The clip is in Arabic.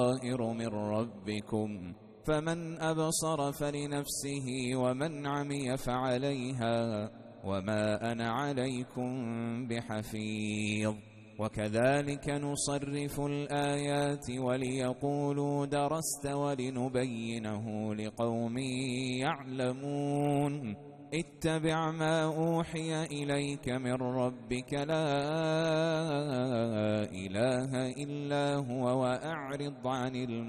بصائر من ربكم فمن أبصر فلنفسه ومن عمي فعليها وما أنا عليكم بحفيظ. وكذلك نصرف الآيات وليقولوا درست ولنبينه لقوم يعلمون. اتبع ما أوحي إليك من ربك لا إله إلا هو وأعرض عن